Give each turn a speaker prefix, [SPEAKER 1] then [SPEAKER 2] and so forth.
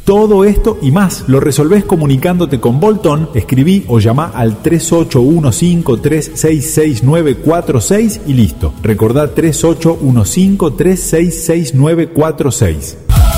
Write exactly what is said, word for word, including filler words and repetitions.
[SPEAKER 1] Todo esto y más lo resolvés comunicándote con Bolton. Escribí o llamá al tres ocho uno cinco, tres seis seis nueve cuatro seis y listo. Recordá tres ocho uno cinco, tres seis seis nueve cuatro seis.